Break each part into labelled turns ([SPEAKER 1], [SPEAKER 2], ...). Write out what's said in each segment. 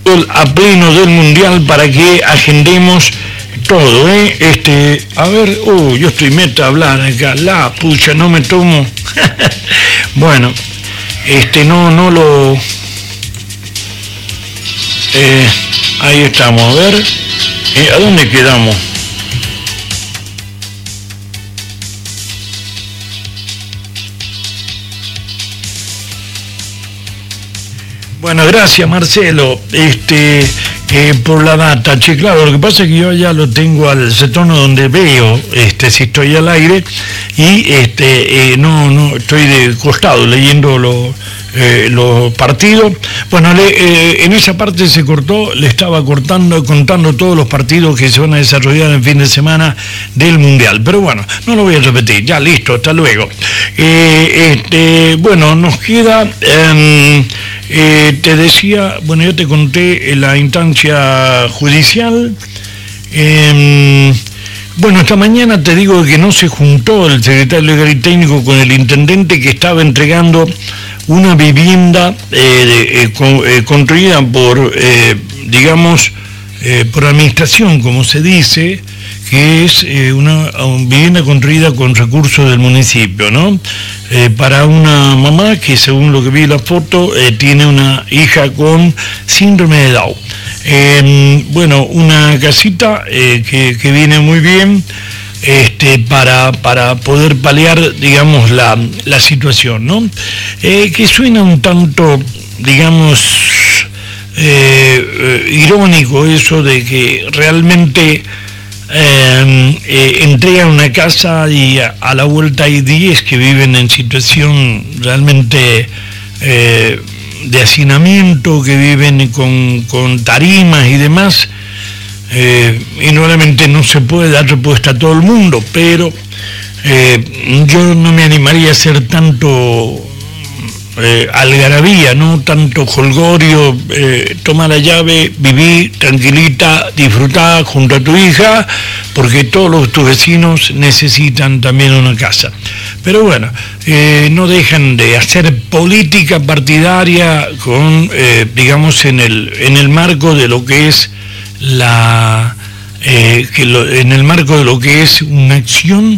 [SPEAKER 1] a pleno del Mundial para que agendemos todo, a ver, yo estoy meta a hablar acá, la pucha, no me tomo. Bueno, no lo... ahí estamos, a ver, ¿a dónde quedamos? Bueno, gracias Marcelo, por la data. Che, claro, lo que pasa es que yo ya lo tengo al tono donde veo, si estoy al aire, y no estoy de costado leyendo los partidos. Bueno, en esa parte se cortó, le estaba contando todos los partidos que se van a desarrollar en fin de semana del Mundial. Pero bueno, no lo voy a repetir, ya listo, hasta luego. Bueno, nos queda... te decía, bueno, yo te conté la instancia judicial. Bueno, esta mañana te digo que no se juntó el secretario legal y técnico con el intendente que estaba entregando una vivienda construida por, por administración, como se dice, que es una vivienda construida con recursos del municipio, ¿no? Para una mamá que, según lo que vi en la foto, tiene una hija con síndrome de Down. Bueno, una casita que viene muy bien para poder paliar, digamos, la situación, ¿no? Que suena un tanto, digamos, irónico eso de que realmente entregan una casa y a la vuelta hay 10 que viven en situación realmente de hacinamiento, que viven con tarimas y demás, y normalmente no se puede dar respuesta a todo el mundo, pero yo no me animaría a hacer tanto algarabía, no tanto jolgorio, toma la llave, viví tranquilita, disfrutá junto a tu hija, porque todos tus vecinos necesitan también una casa. Pero bueno, no dejan de hacer política partidaria con, digamos, en el marco de lo que es en el marco de lo que es una acción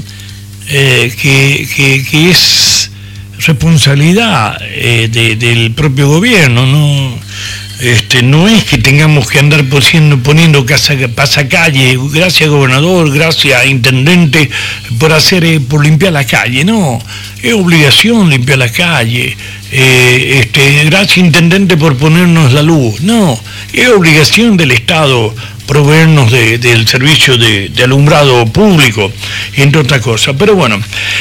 [SPEAKER 1] que es responsabilidad del propio gobierno, ¿no? No es que tengamos que andar poniendo pasacalle, gracias gobernador, gracias intendente por limpiar la calle, no, es obligación limpiar la calle, gracias intendente por ponernos la luz, no, es obligación del Estado proveernos del servicio de alumbrado público, entre otras cosas. Pero bueno,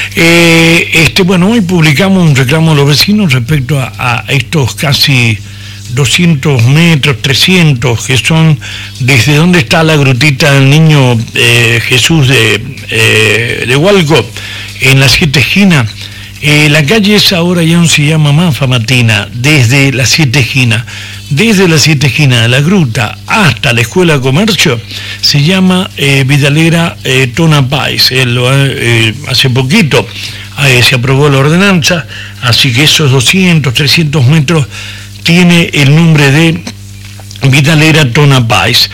[SPEAKER 1] bueno, hoy publicamos un reclamo a los vecinos respecto a estos casi 200 metros, 300, que son desde donde está la grutita del Niño Jesús de Hualco, en las 7 esquinas. La calle esa ahora ya no se llama más Famatina, desde las 7 esquinas. Desde las 7 esquinas de la gruta hasta la Escuela de Comercio se llama Vidalera Tona Páez. Hace poquito se aprobó la ordenanza, así que esos 200, 300 metros tiene el nombre de Vidalera Tona Páez.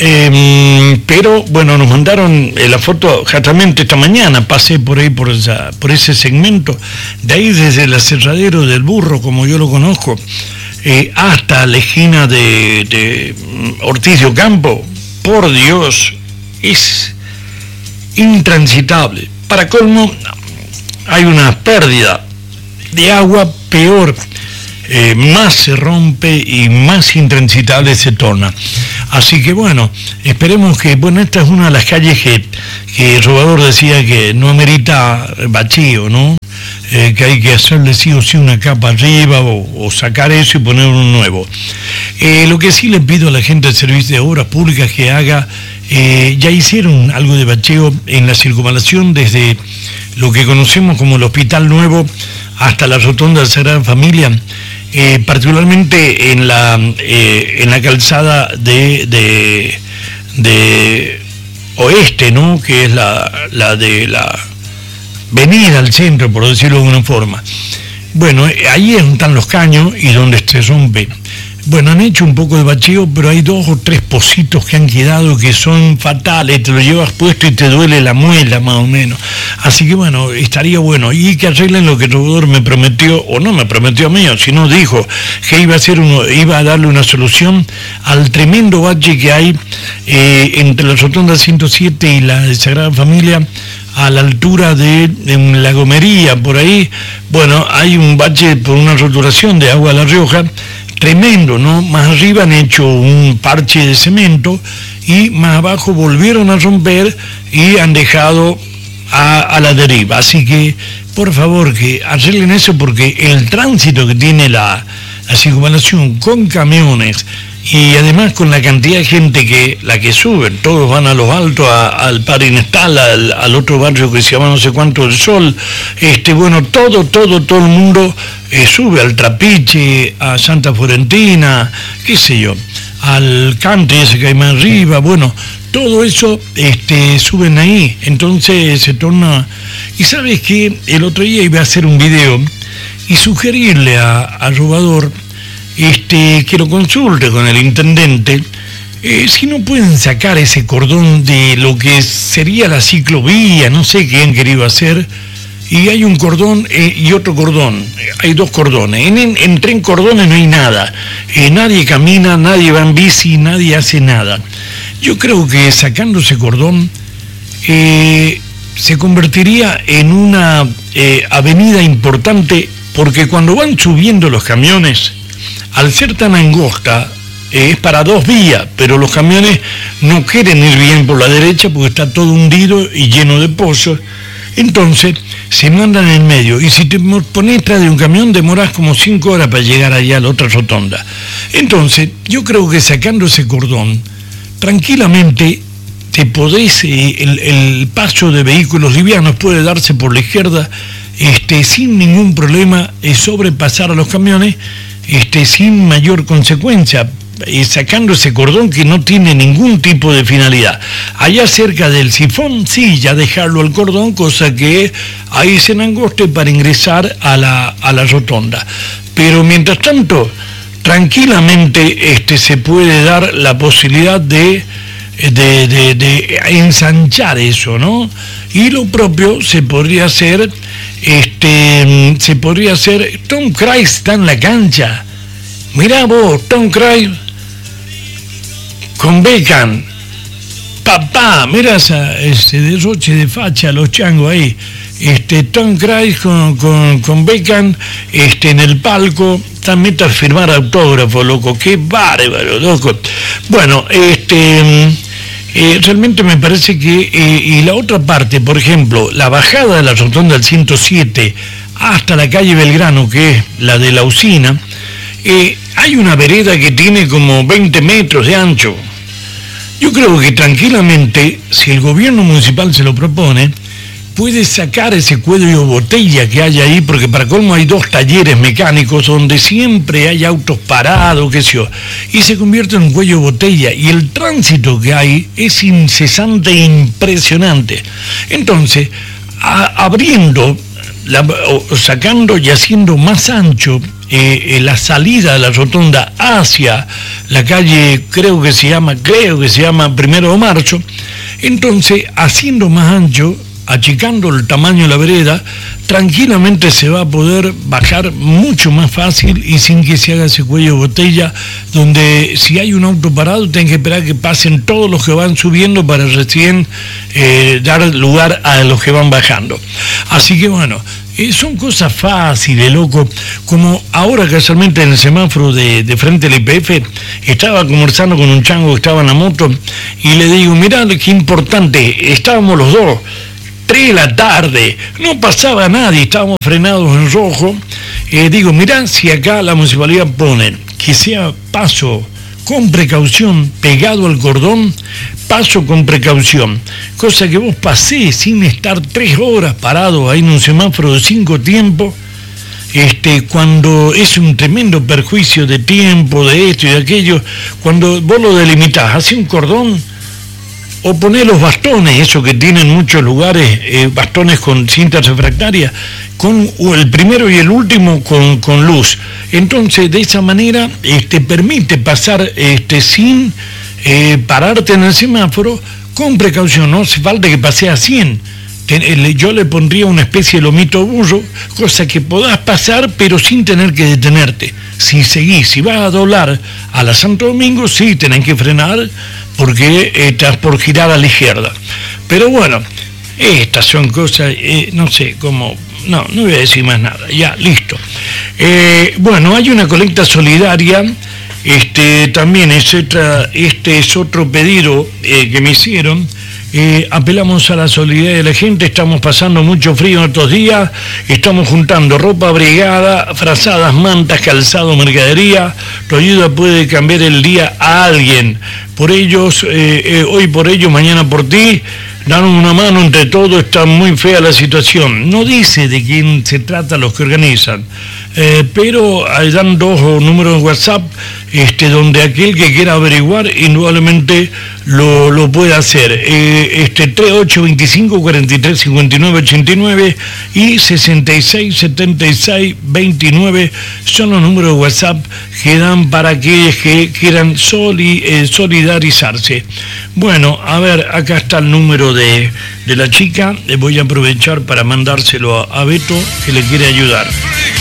[SPEAKER 1] Pero bueno, nos mandaron la foto justamente esta mañana, pasé por ahí por ese segmento, de ahí desde el aserradero del Burro, como yo lo conozco, hasta la esquina de Ortiz de Ocampo. Por Dios, es intransitable. Para colmo, hay una pérdida de agua peor, más se rompe y más intransitable se torna. Así que bueno, esperemos que, bueno, esta es una de las calles que el Robador decía que no amerita bacheo, ¿no? Que hay que hacerle sí o sí una capa arriba o sacar eso y poner uno nuevo. Lo que sí le pido a la gente del Servicio de Obras Públicas que haga, ya hicieron algo de bacheo en la circunvalación desde lo que conocemos como el Hospital Nuevo hasta la Rotonda de Sagrada Familia, particularmente en la calzada de oeste, ¿no? Que es la de la venida al centro, por decirlo de alguna forma. Bueno, ahí están los caños y donde se rompe. Bueno, han hecho un poco de bacheo, pero hay 2 o 3 pocitos que han quedado que son fatales, te lo llevas puesto y te duele la muela más o menos. Así que bueno, estaría bueno. Y que arreglen lo que el Robador me prometió, o no me prometió a mí, sino dijo que iba a darle una solución al tremendo bache que hay entre la Rotonda 107 y la de Sagrada Familia, a la altura de La Gomería, por ahí. Bueno, hay un bache por una roturación de agua de La Rioja, tremendo, ¿no? Más arriba han hecho un parche de cemento y más abajo volvieron a romper y han dejado a la deriva. Así que, por favor, que arreglen eso, porque el tránsito que tiene la circunvalación con camiones y además con la cantidad de gente que suben, todos van a los altos, al Parinestal, al otro barrio que se llama no sé cuánto del Sol, bueno, todo el mundo sube al Trapiche, a Santa Florentina, qué sé yo, al Cante ese que hay más arriba, bueno, todo eso suben ahí, entonces se torna. Y sabes que el otro día iba a hacer un video y sugerirle a Robador que lo consulte con el intendente, si no pueden sacar ese cordón de lo que sería la ciclovía, no sé qué han querido hacer, y hay un cordón y otro cordón, hay 2 cordones, entre en cordones no hay nada, nadie camina, nadie va en bici, nadie hace nada. Yo creo que sacando ese cordón se convertiría en una avenida importante, porque cuando van subiendo los camiones, al ser tan angosta, es para 2 vías, pero los camiones no quieren ir bien por la derecha porque está todo hundido y lleno de pozos, entonces se mandan en medio, y si te pones detrás de un camión demorás como 5 horas para llegar allá a la otra rotonda. Entonces, yo creo que sacando ese cordón, tranquilamente te podés, el paso de vehículos livianos puede darse por la izquierda, sin ningún problema, sobrepasar a los camiones, sin mayor consecuencia, sacando ese cordón que no tiene ningún tipo de finalidad. Allá cerca del sifón, sí, ya dejarlo al cordón, cosa que ahí se angoste para ingresar a la rotonda. Pero mientras tanto, tranquilamente se puede dar la posibilidad de ensanchar eso, ¿no? Y lo propio se podría hacer, Tom Cruise está en la cancha. Mirá vos, Tom Cruise con Beckham. Papá, mirá ese derroche de facha, los changos ahí. Tom Cruise con Beckham en el palco. También a firmar autógrafo, loco, qué bárbaro, loco. Bueno, realmente me parece que, y la otra parte, por ejemplo, la bajada de la rotonda del 107 hasta la calle Belgrano, que es la de la usina, hay una vereda que tiene como 20 metros de ancho. Yo creo que tranquilamente, si el gobierno municipal se lo propone, puede sacar ese cuello botella que hay ahí, porque para colmo hay 2 talleres mecánicos donde siempre hay autos parados, qué sé yo, y se convierte en un cuello botella, y el tránsito que hay es incesante e impresionante. Entonces, abriendo, sacando y haciendo más ancho la salida de la rotonda hacia la calle, creo que se llama 1 de Marzo, entonces, haciendo más ancho, achicando el tamaño de la vereda, tranquilamente se va a poder bajar mucho más fácil y sin que se haga ese cuello de botella, donde si hay un auto parado, tienen que esperar que pasen todos los que van subiendo para recién dar lugar a los que van bajando. Así que bueno, son cosas fáciles, loco, como ahora casualmente en el semáforo de frente al IPF, estaba conversando con un chango que estaba en la moto, y le digo, mirá qué importante, estábamos los dos, 3 de la tarde, no pasaba nadie, estábamos frenados en rojo. Digo, mirá, si acá la municipalidad pone que sea paso con precaución, pegado al cordón, paso con precaución, cosa que vos pasés sin estar 3 horas parado ahí en un semáforo de 5 tiempos, cuando es un tremendo perjuicio de tiempo, de esto y de aquello, cuando vos lo delimitás, hace un cordón, o poner los bastones, eso que tienen muchos lugares, bastones con cintas refractarias, con el primero y el último con luz. Entonces, de esa manera permite pasar sin pararte en el semáforo con precaución. No hace falta que pase a 100. Yo le pondría una especie de lomito burro, cosa que podás pasar pero sin tener que detenerte. Si seguís, si vas a doblar a la Santo Domingo, sí tenés que frenar porque estás por girar a la izquierda. Pero bueno, estas son cosas, no sé cómo, no voy a decir más nada, ya, listo. Bueno, hay una colecta solidaria, también este es otro pedido que me hicieron. Apelamos a la solidaridad de la gente, estamos pasando mucho frío en estos días, estamos juntando ropa abrigada, frazadas, mantas, calzado, mercadería. Tu ayuda puede cambiar el día a alguien. Por ellos, hoy por ellos, mañana por ti. Danos una mano entre todos, está muy fea la situación. No dice de quién se trata los que organizan, pero dan 2 números de WhatsApp donde aquel que quiera averiguar indudablemente lo puede hacer. 3825 43 59 89 y 66 76 29 son los números de WhatsApp que dan para aquellos que quieran solidarizarse. Bueno, a ver, acá está el número de la chica. Voy a aprovechar para mandárselo a Beto, que le quiere ayudar.